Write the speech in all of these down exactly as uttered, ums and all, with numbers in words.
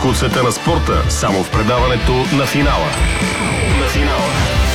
Всичко от света на спорта, само в предаването на финала. На финала.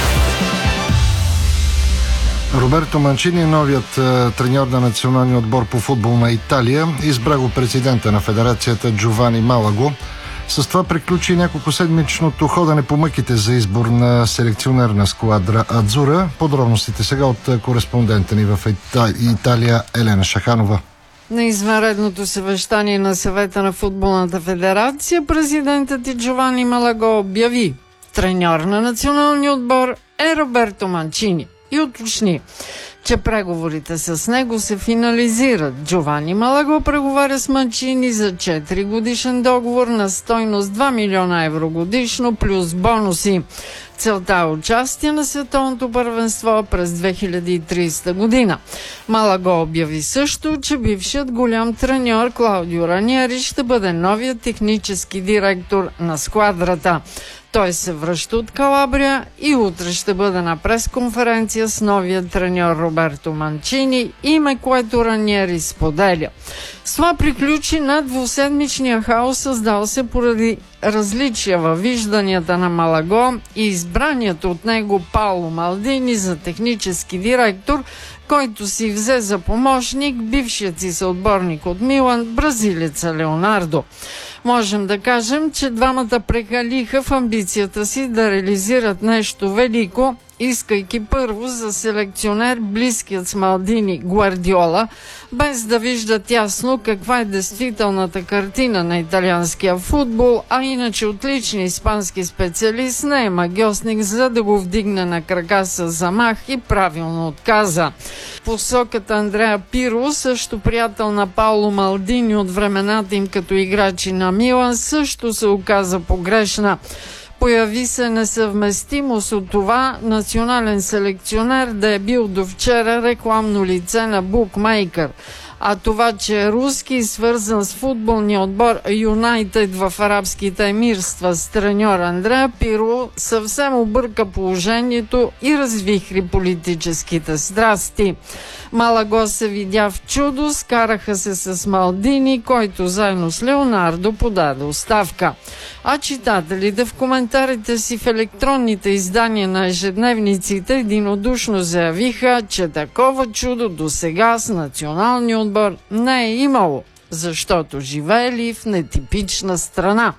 Роберто Манчини, новият е, треньор на националния отбор по футбол на Италия, избра го президента на федерацията Джовани Малаго. С това приключи няколко седмичното ходене по мъките за избор на селекционер на сквадра Адзура. Подробностите сега от кореспондента ни в Италия Елена Шаханова. На извънредното съвещание на съвета на футболната федерация президентът Джовани Малаго обяви: треньор на националния отбор е Роберто Манчини и уточни, че преговорите с него се финализират. Джовани Малаго преговаря с Манчини за четири годишен договор на стойност два милиона евро годишно плюс бонуси. Целта е участие на световното първенство през две хиляди и тридесета година. Малаго обяви също, че бившият голям треньор Клаудио Раниери ще бъде новият технически директор на сквадрата. Той се връща от Калабрия и утре ще бъде на пресконференция с новия треньор Роберто Манчини, име което Раниери споделя. С това приключи над двуседмичния хаос, създал се поради различия във вижданията на Малаго и избраният от него Пауло Малдини за технически директор, който си взе за помощник бившият си съотборник от Милан, бразилеца Леонардо. Можем да кажем, че двамата прекалиха в амбицията си да реализират нещо велико, искайки първо за селекционер близкият с Малдини Гвардиола, без да виждат ясно каква е действителната картина на италианския футбол, а иначе отличен испански специалист не е магьосник, за да го вдигне на крака с замах и правилно отказа. Посоката Андреа Пиро, също приятел на Пауло Малдини от времената им като играчи на Милан, също се оказа погрешна. Появи се несъвместимост от това национален селекционер да е бил до вчера рекламно лице на букмейкър. А това, че е руски и свързан с футболния отбор Юнайтед в арабските емирства с треньор Андреа Пиро, съвсем обърка положението и развихри политическите страсти. Малаго се видя в чудо, скараха се с Малдини, който заедно с Леонардо подаде оставка. А читателите в коментарите си в електронните издания на ежедневниците единодушно заявиха, че такова чудо до сега с националния отбор не е имало, защото живеели в нетипична страна.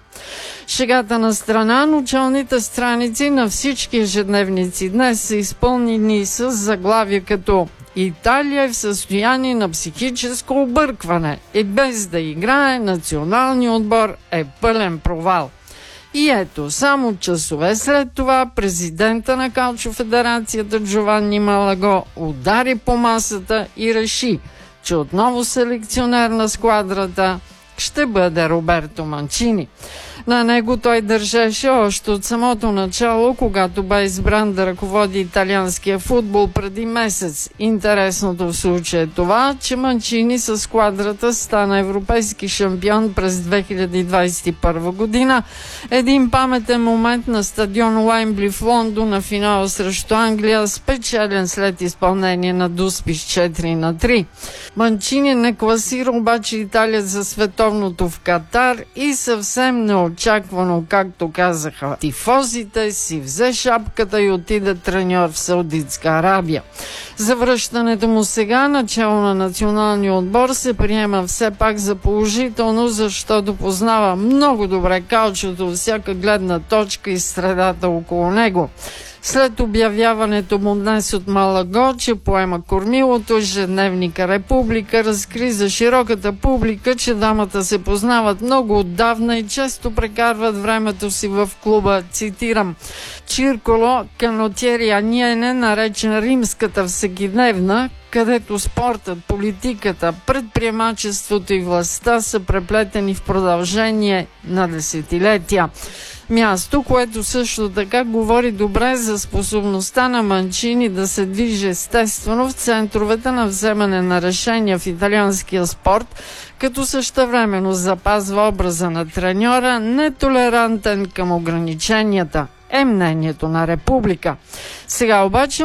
Шегата на страна, началните страници на всички ежедневници днес са изпълнени с заглавия като Италия е в състояние на психическо объркване и без да играе националният отбор е пълен провал. И ето, само часове след това президента на Калчо федерацията Джовани Малаго удари по масата и реши, че отново селекционер на сквадрата ще бъде Роберто Манчини. На него той държеше още от самото начало, когато бе избран да ръководи италианския футбол преди месец. Интересното в случая е това, че Манчини със сквадрата стана европейски шампион през две хиляди двадесет и първа година. Един паметен момент на стадион Уембли в Лондон на финала срещу Англия, спечелен след изпълнение на Дуспи с четири на три. Манчини не класира обаче Италия за световното в Катар и съвсем не очаквано, както казаха тифозите, си взе шапката и отиде треньор в Саудитска Арабия. Завръщането му сега, начало на националния отбор, се приема все пак за положително, защото познава много добре калчото, всяка гледна точка и средата около него. След обявяването му днес от Малаго, че поема кормилото, ежедневника Република разкри за широката публика, че дамата се познават много отдавна и често прекарват времето си в клуба, цитирам, Цирколо Канотиери Аниене, наречен Римската всекидневна, където спортът, политиката, предприемачеството и властта са преплетени в продължение на десетилетия. Място, което също така говори добре за способността на Манчини да се движи естествено в центровете на вземане на решения в италианския спорт, като същевременно запазва образа на треньора, нетолерантен към ограниченията, е мнението на Република. Сега обаче